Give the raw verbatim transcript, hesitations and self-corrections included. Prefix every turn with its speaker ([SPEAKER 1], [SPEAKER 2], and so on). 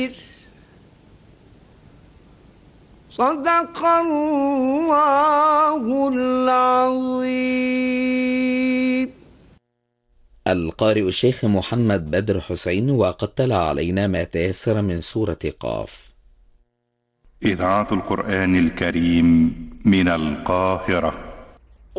[SPEAKER 1] صدق الله العظيم.
[SPEAKER 2] القارئ الشيخ محمد بدر حسين، وقد تلا علينا ما تيسر من سورة قاف.
[SPEAKER 3] إذاعة القرآن الكريم من القاهرة.